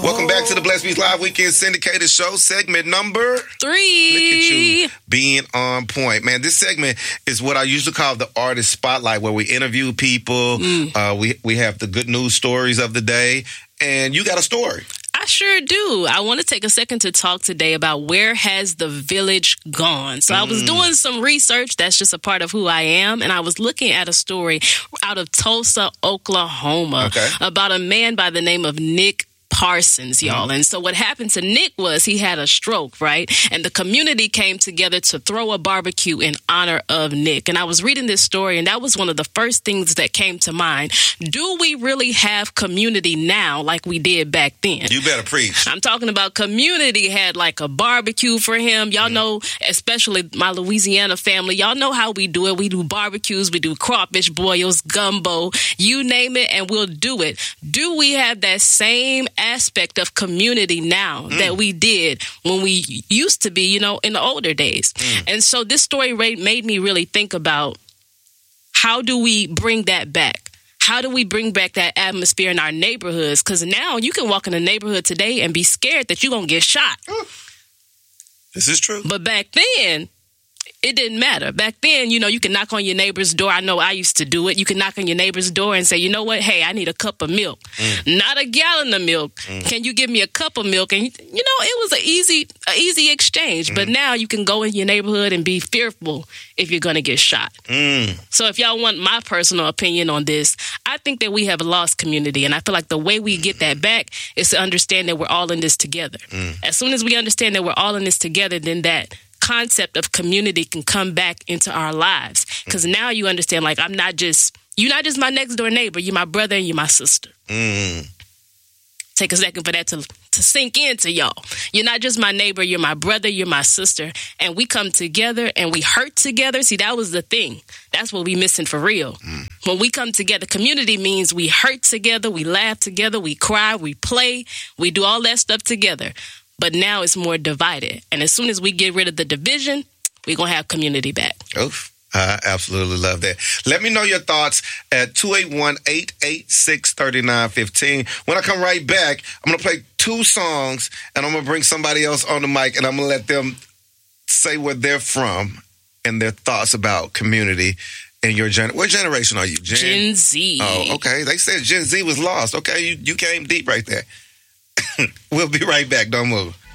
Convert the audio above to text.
Welcome back to the Blessed Beats Live Weekend Syndicated Show, segment number 3. Look at you being on point. Man, this segment is what I usually call the artist spotlight, where we interview people. We have the good news stories of the day, and you got a story. I sure do. I want to take a second to talk today about where has the village gone. So I was doing some research. That's just a part of who I am. And I was looking at a story out of Tulsa, Oklahoma, about a man by the name of Nick Parsons, y'all. And so what happened to Nick was he had a stroke, right? And the community came together to throw a barbecue in honor of Nick. And I was reading this story, and that was one of the first things that came to mind. Do we really have community now like we did back then? You better preach. I'm talking about community had like a barbecue for him. Y'all know, especially my Louisiana family, y'all know how we do it. We do barbecues, we do crawfish boils, gumbo, you name it, and we'll do it. Do we have that same aspect of community now that we did when we used to be, you know, in the older days? And so this story made me really think about, how do we bring that back? How do we bring back that atmosphere in our neighborhoods? Because now you can walk in a neighborhood today and be scared that you're going to get shot. This is true. But back then, it didn't matter. Back then, you know, you can knock on your neighbor's door. I know I used to do it. You can knock on your neighbor's door and say, you know what? Hey, I need a cup of milk. Not a gallon of milk. Can you give me a cup of milk? And, you know, it was an easy exchange. But now you can go in your neighborhood and be fearful if you're going to get shot. So if y'all want my personal opinion on this, I think that we have lost community. And I feel like the way we get that back is to understand that we're all in this together. As soon as we understand that we're all in this together, then that concept of community can come back into our lives. Because now you understand, like, you're not just my next door neighbor, you're my brother and you're my sister. Take a second for that to sink into y'all. You're not just my neighbor, you're my brother, you're my sister, and we come together and we hurt together. See, that was the thing. That's what we missing for real. When we come together, community means we hurt together, we laugh together, we cry, we play, we do all that stuff together. But now it's more divided. And as soon as we get rid of the division, we're going to have community back. Oof. I absolutely love that. Let me know your thoughts at 281-886-3915. When I come right back, I'm going to play 2 songs, and I'm going to bring somebody else on the mic, and I'm going to let them say where they're from and their thoughts about community. In your what generation are you? Gen Z. Oh, okay. They said Gen Z was lost. Okay, you came deep right there. We'll be right back. Don't move.